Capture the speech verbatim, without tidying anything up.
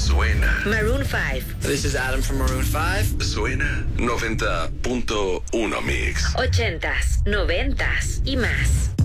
Suena. Maroon five. This is Adam from Maroon five. Suena noventa punto uno Mix. Ochentas, noventas y más.